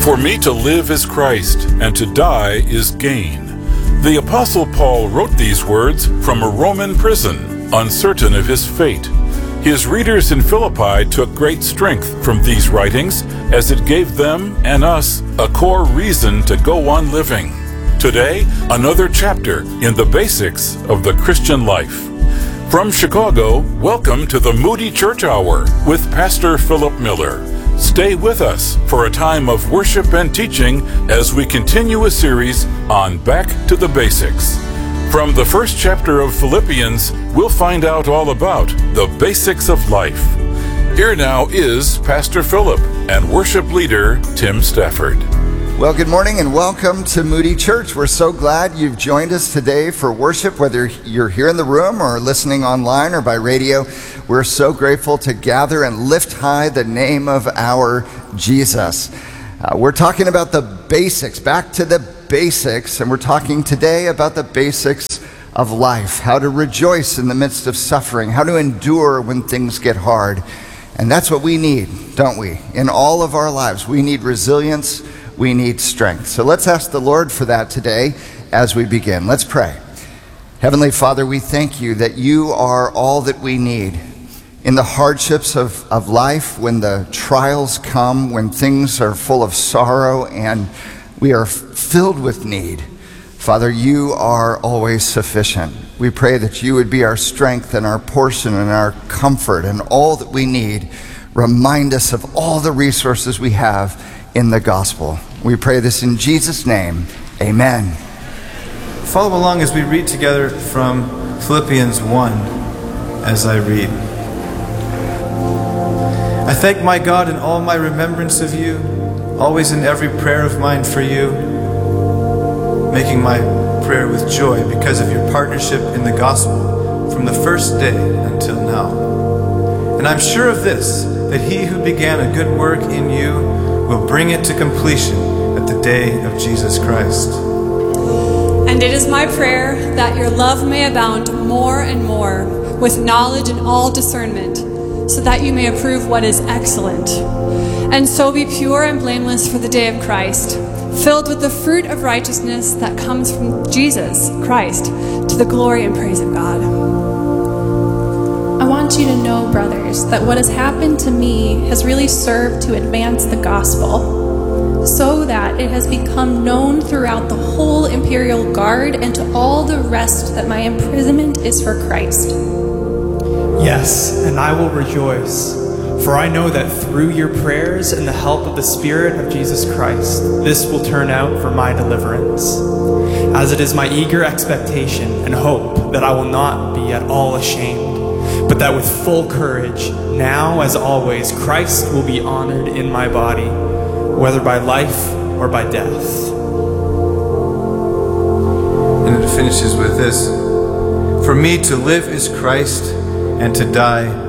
For me to live is Christ, and to die is gain. The Apostle Paul wrote these words from a Roman prison, uncertain of his fate. His readers in Philippi took great strength from these writings, as it gave them and us a core reason to go on living. Today, another chapter in the basics of the Christian life. From Chicago, welcome to the Moody Church Hour with Pastor Philip Miller. Stay with us for a time of worship and teaching as we continue a series on Back to the Basics. From the first chapter of Philippians, we'll find out all about the basics of life. Here now is Pastor Philip and worship leader Tim Stafford. Well, good morning and welcome to Moody Church. We're so glad you've joined us today for worship, whether you're here in the room or listening online or by radio. We're so grateful to gather and lift high the name of our Jesus. We're talking about the basics, back to the basics, and we're talking today about the basics of life, how to rejoice in the midst of suffering, how to endure when things get hard. And that's what we need, don't we? In all of our lives, we need resilience. We need strength. So let's ask the Lord for that today as we begin. Let's pray. Heavenly Father, we thank you that you are all that we need. In the hardships of life, when the trials come, when things are full of sorrow and we are filled with need, Father, you are always sufficient. We pray that you would be our strength and our portion and our comfort and all that we need. Remind us of all the resources we have in the gospel. We pray this in Jesus' name. Amen. Follow along as we read together from Philippians 1 as I read. I thank my God in all my remembrance of you, always in every prayer of mine for you, making my prayer with joy because of your partnership in the gospel from the first day until now. And I'm sure of this, that he who began a good work in you will bring it to completion at the day of Jesus Christ. And it is my prayer that your love may abound more and more with knowledge and all discernment, so that you may approve what is excellent, and so be pure and blameless for the day of Christ, filled with the fruit of righteousness that comes from Jesus Christ, to the glory and praise of God. I want you to know, brothers, that what has happened to me has really served to advance the gospel, so that it has become known throughout the whole imperial guard and to all the rest that my imprisonment is for Christ. Yes, and I will rejoice, for I know that through your prayers and the help of the Spirit of Jesus Christ, this will turn out for my deliverance. As it is my eager expectation and hope that I will not be at all ashamed, but that with full courage, now as always, Christ will be honored in my body, whether by life or by death. And it finishes with this: for me to live is Christ, and to die